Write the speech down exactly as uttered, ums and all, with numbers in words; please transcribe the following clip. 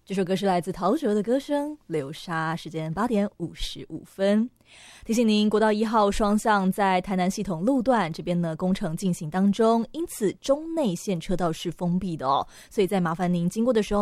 这首歌是来自陶喆的歌声《流沙》，时间八点五十五分。提醒您，国道一号双向在台南系统路段这边呢工程进行当中，因此中内线车道是封闭的哦，所以在麻烦您经过的时候